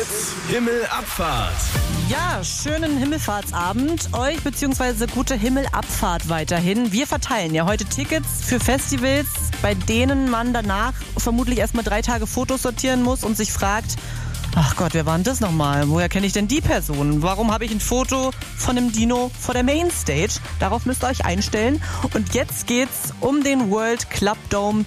Himmelabfahrt. Ja, schönen Himmelfahrtsabend euch, beziehungsweise gute Himmelabfahrt weiterhin. Wir verteilen ja heute Tickets für Festivals, bei denen man danach vermutlich erstmal 3 Tage Fotos sortieren muss und sich fragt, ach Gott, wer war denn das nochmal? Woher kenne ich denn die Person? Warum habe ich ein Foto von einem Dino vor der Mainstage? Darauf müsst ihr euch einstellen. Und jetzt geht's um den World Club Dome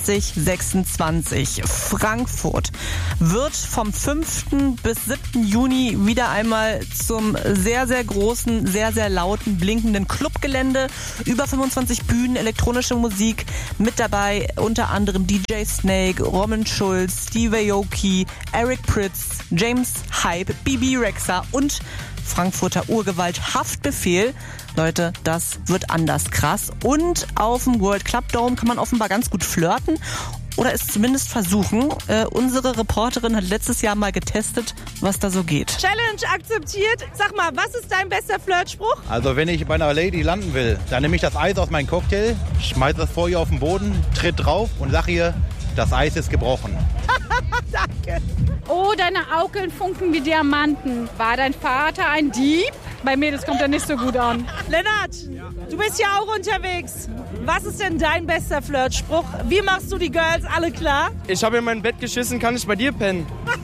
2026. Frankfurt wird vom 5. bis 7. Juni wieder einmal zum sehr, sehr großen, sehr, sehr lauten, blinkenden Clubgelände. Über 25 Bühnen, elektronische Musik. Mit dabei unter anderem DJ Snake, Roman Schulz, Steve Aoki, Eric Prydz, James Hype, Bibi Rexha und Frankfurter Urgewalt Haftbefehl. Leute, das wird anders krass. Und auf dem World Club Dome kann man offenbar ganz gut flirten oder es zumindest versuchen. Unsere Reporterin hat letztes Jahr mal getestet, was da so geht. Challenge akzeptiert. Sag mal, was ist dein bester Flirtspruch? Also wenn ich bei einer Lady landen will, dann nehme ich das Eis aus meinem Cocktail, schmeiße es vor ihr auf den Boden, tritt drauf und sage ihr, das Eis ist gebrochen. Danke. Oh, deine Augen funken wie Diamanten. War dein Vater ein Dieb? Bei mir, das kommt ja nicht so gut an. Lennart, du bist ja auch unterwegs. Was ist denn dein bester Flirtspruch? Wie machst du die Girls alle klar? Ich habe in mein Bett geschissen, kann ich bei dir pennen?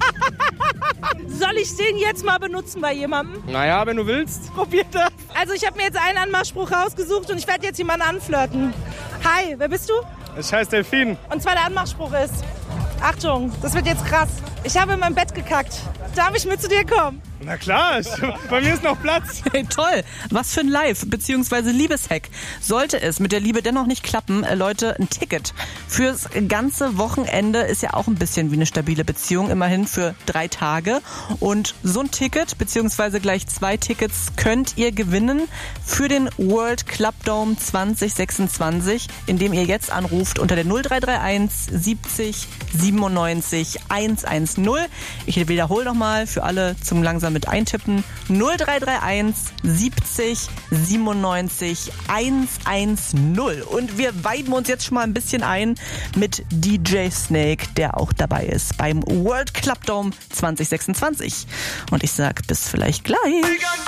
Soll ich den jetzt mal benutzen bei jemandem? Naja, wenn du willst. Probier das. Also ich habe mir jetzt einen Anmachspruch rausgesucht und ich werde jetzt jemanden anflirten. Hi, wer bist du? Ich heiße Delfin. Und zwar der Anmachspruch ist, Achtung, das wird jetzt krass. Ich habe in mein Bett gekackt. Darf ich mit zu dir kommen? Na klar, bei mir ist noch Platz. Hey, toll. Was für ein Live- bzw. Liebeshack. Sollte es mit der Liebe dennoch nicht klappen, Leute, ein Ticket fürs ganze Wochenende ist ja auch ein bisschen wie eine stabile Beziehung, immerhin für 3 Tage. Und so ein Ticket, beziehungsweise gleich 2 Tickets, könnt ihr gewinnen für den World Club Dome 2026, indem ihr jetzt anruft unter der 0331 70 97 110. Ich wiederhole nochmal für alle zum langsam mit eintippen. 0331 70 97 110. Und wir weiben uns jetzt schon mal ein bisschen ein mit DJ Snake, der auch dabei ist beim World Club Dome 2026. Und ich sag bis vielleicht gleich.